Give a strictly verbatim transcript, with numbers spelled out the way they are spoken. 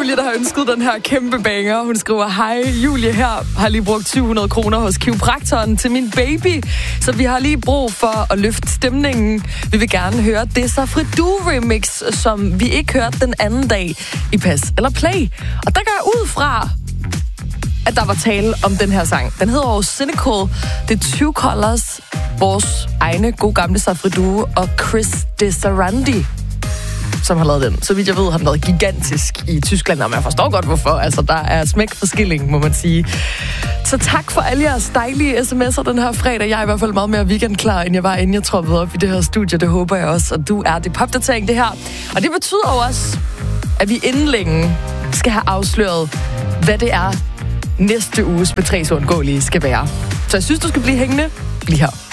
Julie, der har ønsket den her kæmpe banger. Hun skriver, hej, Julie her har lige brugt syv hundrede kroner hos kiropraktoren til min baby, så vi har lige brug for at løfte stemningen. Vi vil gerne høre det Safri-Duo remix, som vi ikke hørte den anden dag i Pas eller Play. Og der går jeg ud fra, at der var tale om den her sang. Den hedder jo Cynical. Det er Two Colors, vores egne gode gamle Safri-Duo, og Chris Desarandi, som har lavet den. Så vidt jeg ved, har den været gigantisk i Tyskland, og man forstår godt, hvorfor. Altså, der er smæk for skilling, må man sige. Så tak for alle jeres dejlige sms'er den her fredag. Jeg er i hvert fald meget mere weekendklar, end jeg var, inden jeg troppede op i det her studie. Det håber jeg også, og du er det popdatering, det her. Og det betyder jo også, at vi inden længe skal have afsløret, hvad det er, næste uges betræsundgåelige skal være. Så jeg synes, du skal blive hængende lige her.